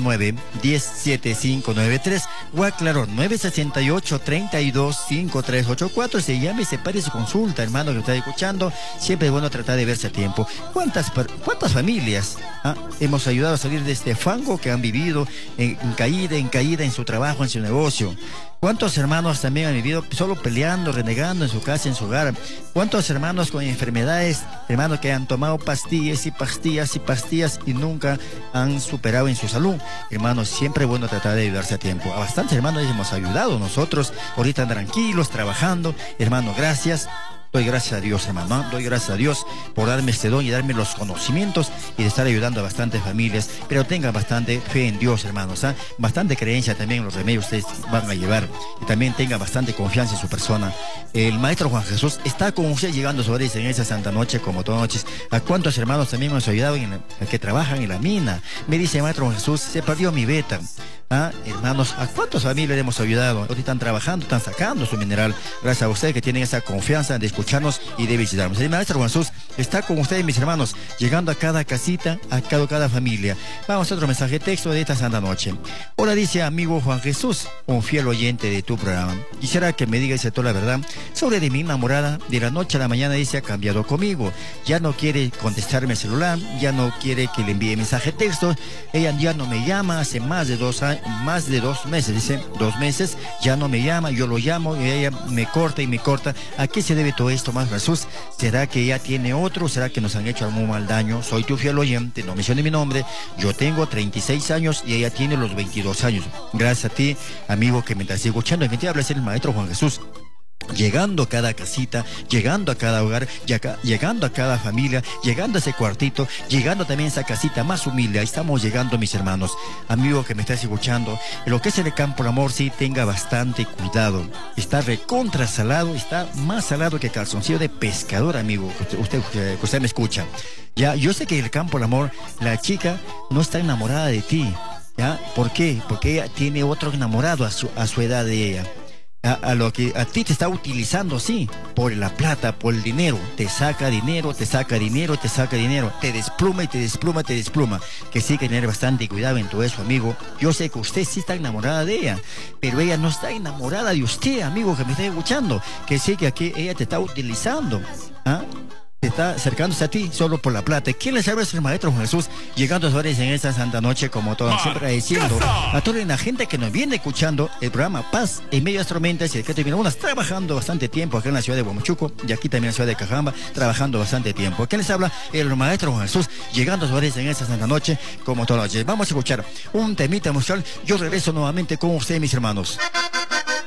969-107593 o claro, 968-325384. Se llama y se pare su consulta, hermano, que está escuchando. Siempre es bueno tratar de verse a tiempo. ¿Cuántas familias hemos ayudado a salir de este fango que han vivido en caída en su trabajo, en su negocio? ¿Cuántos hermanos también han vivido solo peleando, renegando en su casa, en su hogar? ¿Cuántos hermanos con enfermedades, hermanos que han tomado pastillas y pastillas y pastillas y nunca han superado en su salud? Hermanos, siempre es bueno tratar de ayudarse a tiempo. A bastantes hermanos les hemos ayudado nosotros, ahorita están tranquilos, trabajando. Hermano, gracias. Doy gracias a Dios, hermano. Doy gracias a Dios por darme este don y darme los conocimientos y de estar ayudando a bastantes familias. Pero tengan bastante fe en Dios, hermanos. Bastante creencia también en los remedios que ustedes van a llevar. Y también tengan bastante confianza en su persona. El Maestro Juan Jesús está con usted llegando sobre en esa santa noche, como todas noches. ¿A cuántos hermanos también hemos ayudado que trabajan en la mina? Me dice el Maestro Juan Jesús, se perdió mi beta. Hermanos, ¿a cuántas familias hemos ayudado? Ahorita están trabajando, están sacando su mineral. Gracias a ustedes que tienen esa confianza de escucharnos y de visitarnos. El Maestro Juan Jesús está con ustedes, mis hermanos, llegando a cada casita, a cada familia. Vamos a otro mensaje de texto de esta santa noche. Hola, dice amigo Juan Jesús, un fiel oyente de tu programa. Quisiera que me digas toda la verdad sobre de mi enamorada. De la noche a la mañana dice ha cambiado conmigo. Ya no quiere contestarme el celular, ya no quiere que le envíe mensaje de texto. Ella ya no me llama hace más de 2 años. Más de 2 meses, dice, 2 meses, ya no me llama, yo lo llamo y ella me corta y me corta. ¿A qué se debe todo esto, más Jesús? ¿Será que ella tiene otro? ¿Será que nos han hecho algún mal daño? Soy tu fiel oyente, no mencione mi nombre, yo tengo 36 años y ella tiene los 22 años. Gracias a ti, amigo, que me estás escuchando. ¿Quién te habla? Es el Maestro Juan Jesús. Llegando a cada casita, llegando a cada hogar, llegando a cada familia, llegando a ese cuartito, llegando también a esa casita más humilde. Ahí estamos llegando, mis hermanos. Amigo que me estás escuchando, en lo que es el campo del amor, sí, tenga bastante cuidado. Está recontra salado, está más salado que calzoncillo de pescador, amigo, usted me escucha. Ya, yo sé que en el campo del amor, la chica no está enamorada de ti. ¿Ya? ¿Por qué? Porque ella tiene otro enamorado a su edad de ella. A lo que a ti te está utilizando, sí, por la plata, por el dinero. Te saca dinero, te saca dinero, te saca dinero. Te despluma y te despluma, te despluma. Que sí hay que tener bastante cuidado en todo eso, amigo. Yo sé que usted sí está enamorada de ella, pero ella no está enamorada de usted, amigo, que me está escuchando. Que sí que aquí ella te está utilizando. Está acercándose a ti solo por la plata. ¿Quién les habla? Es el Maestro Juan Jesús, llegando a sus horas en esta santa noche, como todos siempre diciendo a toda la gente que nos viene escuchando el programa Paz en medio de las tormentas, y que terminó unas trabajando bastante tiempo acá en la ciudad de Huamachuco y aquí también en la ciudad de Cajamba, trabajando bastante tiempo. ¿Quién les habla? El Maestro Juan Jesús, llegando a sus horas en esta santa noche, como todas las noches. Vamos a escuchar un temita musical. Yo regreso nuevamente con ustedes, mis hermanos.